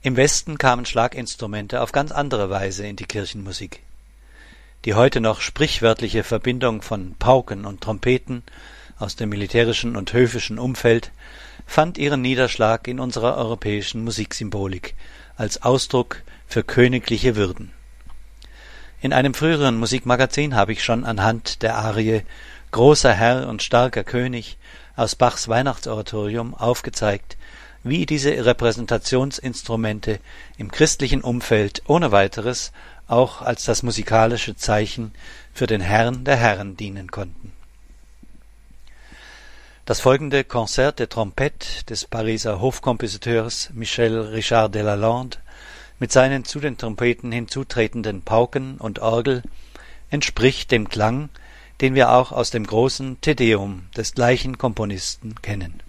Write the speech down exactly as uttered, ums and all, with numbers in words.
Im Westen kamen Schlaginstrumente auf ganz andere Weise in die Kirchenmusik. Die heute noch sprichwörtliche Verbindung von Pauken und Trompeten aus dem militärischen und höfischen Umfeld fand ihren Niederschlag in unserer europäischen Musiksymbolik als Ausdruck für königliche Würden. In einem früheren Musikmagazin habe ich schon anhand der Arie »Großer Herr und starker König« aus Bachs Weihnachtsoratorium aufgezeigt, wie diese Repräsentationsinstrumente im christlichen Umfeld ohne weiteres auch als das musikalische Zeichen für den Herrn der Herren dienen konnten. Das folgende Concert des Trompettes des Pariser Hofkompositeurs Michel Richard de Lalande mit seinen zu den Trompeten hinzutretenden Pauken und Orgel entspricht dem Klang, den wir auch aus dem großen Te Deum des gleichen Komponisten kennen.